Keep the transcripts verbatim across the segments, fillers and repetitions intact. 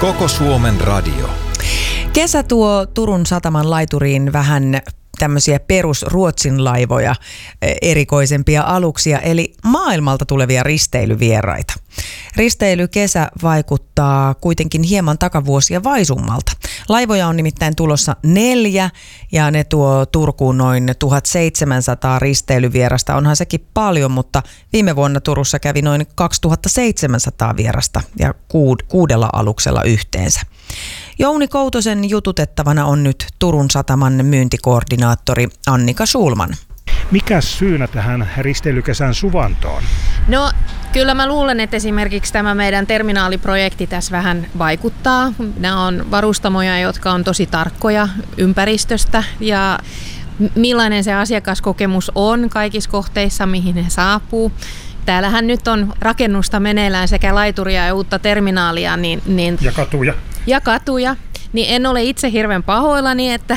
Koko Suomen radio. Kesä tuo Turun sataman laituriin vähän tämmöisiä perusruotsin laivoja, erikoisempia aluksia, eli maailmalta tulevia risteilyvieraita. Risteilykesä vaikuttaa kuitenkin hieman takavuosia vaisummalta. Laivoja on nimittäin tulossa neljä ja ne tuo Turkuun noin tuhatseitsemänsataa risteilyvierasta. Onhan sekin paljon, mutta viime vuonna Turussa kävi noin kaksituhattaseitsemänsataa vierasta ja kuud- kuudella aluksella yhteensä. Jouni Koutosen jututettavana on nyt Turun sataman myyntikoordinaattori Annika Schulman. Mikä syynä tähän risteilykesän suvantoon? No kyllä mä luulen, että esimerkiksi tämä meidän terminaaliprojekti tässä vähän vaikuttaa. Nämä on varustamoja, jotka on tosi tarkkoja ympäristöstä ja millainen se asiakaskokemus on kaikissa kohteissa, mihin he saapuu. Täällähän nyt on rakennusta meneillään sekä laituria ja uutta terminaalia. Niin, niin, ja katuja. Ja katuja. Niin en ole itse hirveän pahoillani, että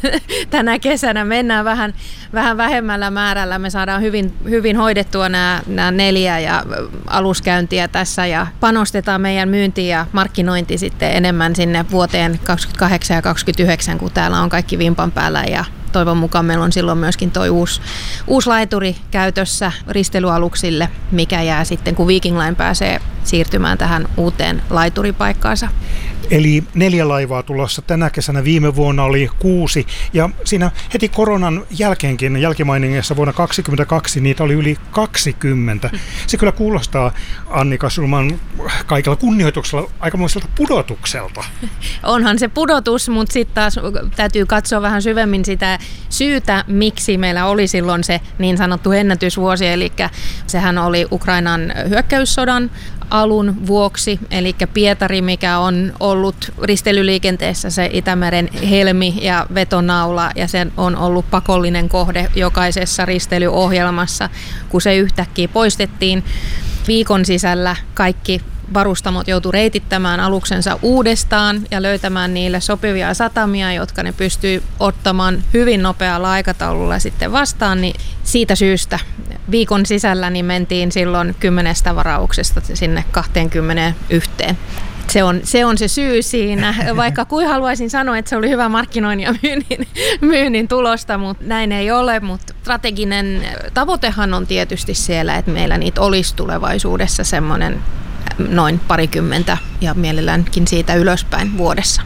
tänä kesänä mennään vähän, vähän vähemmällä määrällä. Me saadaan hyvin, hyvin hoidettua nämä, nämä neljä ja aluskäyntiä tässä ja panostetaan meidän myynti ja markkinointi sitten enemmän sinne vuoteen kaksikymmentäkahdeksan ja kaksikymmentäyhdeksän, kun täällä on kaikki vimpan päällä ja toivon mukaan meillä on silloin myöskin tuo uusi, uusi laituri käytössä risteilyaluksille, mikä jää sitten, kun Viking Line pääsee siirtymään tähän uuteen laituripaikkaansa. Eli neljä laivaa tulossa tänä kesänä, viime vuonna oli kuusi ja siinä heti koronan jälkeenkin jälkimainingeissa vuonna kaksikymmentäkaksi niitä oli yli kaksikymmentä. Se kyllä kuulostaa, Annika Schulman, kaikella kunnioituksella aikamoiselta pudotukselta. Onhan se pudotus, mutta sitten taas täytyy katsoa vähän syvemmin sitä syytä, miksi meillä oli silloin se niin sanottu ennätysvuosi, eli sehän oli Ukrainan hyökkäyssodan alun vuoksi, eli Pietari, mikä on ollut risteilyliikenteessä se Itämeren helmi ja vetonaula, ja se on ollut pakollinen kohde jokaisessa risteilyohjelmassa, kun se yhtäkkiä poistettiin. Viikon sisällä kaikki varustamot joutuu reitittämään aluksensa uudestaan ja löytämään niille sopivia satamia, jotka ne pystyy ottamaan hyvin nopealla aikataululla sitten vastaan, niin siitä syystä viikon sisällä niin mentiin silloin kymmenestä varauksesta sinne kaksikymmentäyksi. Se on, se on se syy siinä, vaikka kuin haluaisin sanoa, että se oli hyvä markkinoinnin ja myynnin, myynnin tulosta, mutta näin ei ole. Mutta strateginen tavoitehan on tietysti siellä, että meillä niitä olisi tulevaisuudessa semmoinen noin parikymmentä ja mielelläänkin siitä ylöspäin vuodessa.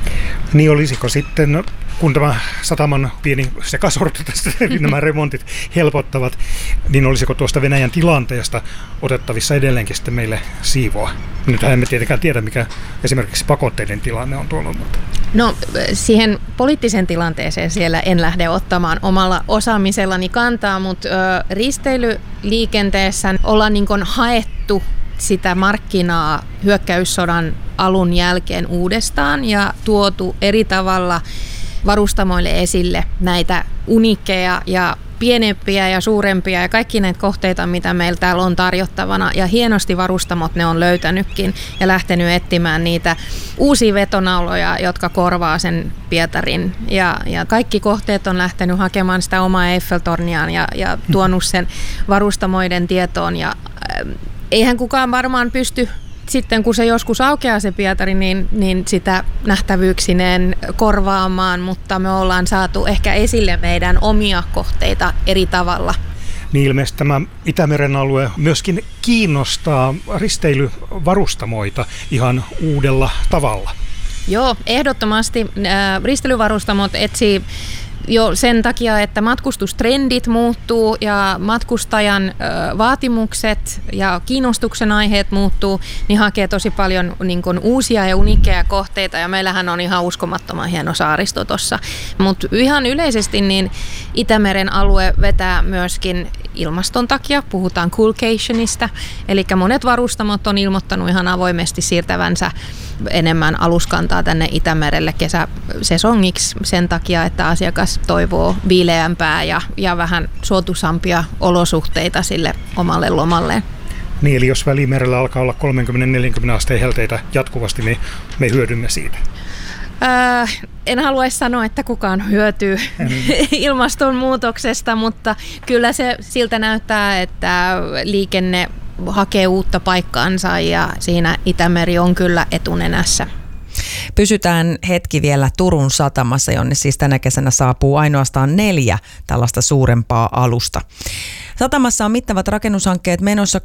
Niin olisiko sitten, kun tämä sataman pieni sekasorto tästä, nämä remontit helpottavat, niin olisiko tuosta Venäjän tilanteesta otettavissa edelleenkin sitten meille siivoa? Nythän emme tietenkään tiedä, mikä esimerkiksi pakotteiden tilanne on tuolla. Mutta. No siihen poliittisen tilanteeseen siellä en lähde ottamaan omalla osaamisellani kantaa, mutta ö, risteilyliikenteessä ollaan niin kuin haettu sitä markkinaa hyökkäyssodan alun jälkeen uudestaan ja tuotu eri tavalla varustamoille esille näitä uniikkeja ja pienempiä ja suurempia ja kaikki näitä kohteita, mitä meillä täällä on tarjottavana. Ja hienosti varustamot ne on löytänytkin ja lähtenyt etsimään niitä uusia vetonauloja, jotka korvaa sen Pietarin. Ja, ja kaikki kohteet on lähtenyt hakemaan sitä omaa Eiffeltorniaan ja, ja tuonut sen varustamoiden tietoon. Ja äh, eihän kukaan varmaan pysty sitten, kun se joskus aukeaa se Pietari, niin, niin sitä nähtävyyksineen korvaamaan, mutta me ollaan saatu ehkä esille meidän omia kohteita eri tavalla. Niin ilmeisesti tämä Itämeren alue myöskin kiinnostaa risteilyvarustamoita ihan uudella tavalla. Joo, ehdottomasti äh, risteilyvarustamot etsii jo sen takia, että matkustustrendit muuttuu ja matkustajan ö, vaatimukset ja kiinnostuksen aiheet muuttuu, niin hakee tosi paljon niin kuin uusia ja uniikkeja kohteita ja meillähän on ihan uskomattoman hieno saaristo tuossa. Mutta ihan yleisesti niin Itämeren alue vetää myöskin ilmaston takia, puhutaan coolcationista, eli monet varustamot on ilmoittanut ihan avoimesti siirtävänsä enemmän aluskantaa tänne Itämerelle kesäsesongiksi sen takia, että asiakas toivoo viileämpää ja, ja vähän suotuisampia olosuhteita sille omalle lomalleen. Niin, eli jos Välimerellä alkaa olla kolmekymmentä neljäkymmentä asteen helteitä jatkuvasti, niin me hyödymme siitä. Öö, en haluaisi sanoa, että kukaan hyötyy ilmastonmuutoksesta, mutta kyllä se siltä näyttää, että liikenne hakee uutta paikkaansa ja siinä Itämeri on kyllä etunenässä. Pysytään hetki vielä Turun satamassa, jonne siis tänä kesänä saapuu ainoastaan neljä tällaista suurempaa alusta. Satamassa on mittavat rakennushankkeet menossa.